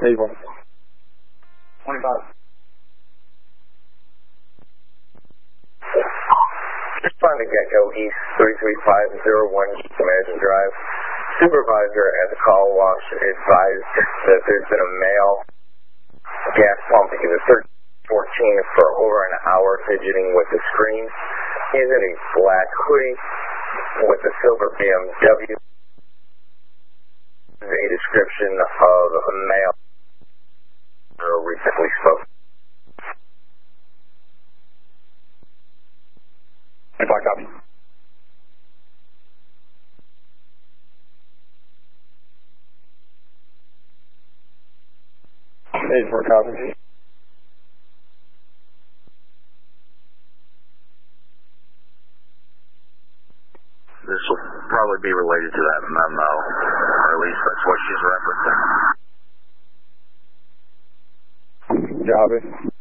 April. 25. Respond to Gecko East 33501 Imagine Drive. Supervisor at the call wash advised that there's been a male gas pump. He was 1314 for over an hour fidgeting with the screen. He is in a black hoodie with a silver BMW. A description of a male recently spoke. If I copy. Page 4 copy. This will probably be related to that memo, or at least that's what she's referencing. Copy.